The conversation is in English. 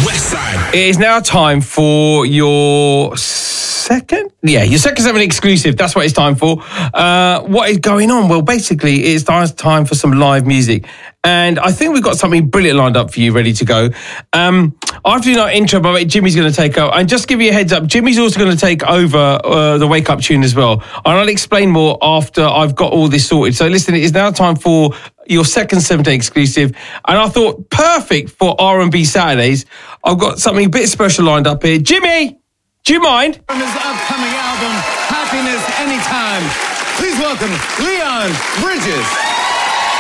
Westside. It is now time for your second 7 exclusive. That's what it's time for. What is going on? Well, basically, it's time for some live music. And I think we've got something brilliant lined up for you, ready to go. After our intro, by the way, Jimmy's going to take over. And just give you a heads up, Jimmy's also going to take over the Wake Up tune as well. And I'll explain more after I've got all this sorted. So listen, it is now time for your second 7-day exclusive. And I thought, perfect for R&B Saturdays, I've got something a bit special lined up here. Jimmy, do you mind? From his upcoming album, Happiness Anytime, please welcome Leon Bridges.